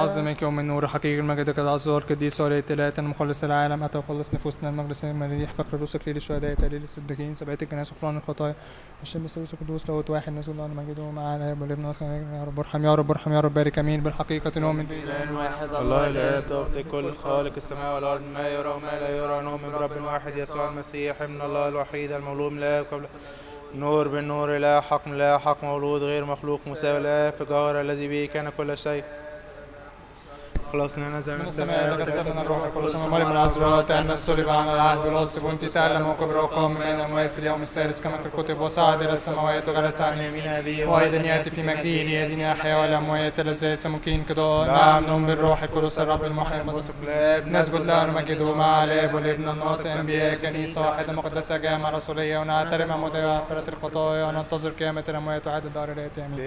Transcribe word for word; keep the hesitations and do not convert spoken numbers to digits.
نعظمك يوم النور حقيقي المجد العزور قديس ولي الثلاثة المخلص العالم أتى وخلص نفوسنا المجلس المريح فقر الرسل ليل الشهداء تليل الصديقين سبعة الكنائس غفران الخطايا الشم الثالوث القدوس لاهوت واحد نسأل الله أن مجده مع الآب والابن يا رب ارحم يا رب ارحم يا رب بارك أمين بالحقيقة نؤمن بإله واحد الله الآب ضابط كل خالق السماء والأرض ما يرى وما لا يرى نؤمن برب واحد يسوع المسيح ابن الله الوحيد المولود من الآب قبل نور بالنور لا حق لا حق مولود غير مخلوق مساوي الآب في جوهر الذي به كان كل شيء خلصنا نزل من السماء تجسد من الروح القدس من مريم العذراء تأنس صلب عن العهد بالقدس كنت تعلم وكبر وقام من الأموات في اليوم الثالث كما في الكتب وصعد إلى السماوات وجلس عن يمين أبيه وأيضا يأتي في مجده ليدين أحياء والأموات الذين ممكن كده نعم نؤمن بالروح القدس الرب المحيي المصدق الآب نسجد له ونمجده مع الآب والابن الناطق الأنبياء كنيسة واحدة مقدسة جامعة رسولية ونعترف بمغفرة الخطايا وننتظر قيامة الأموات وعد الدار الآتي آمين.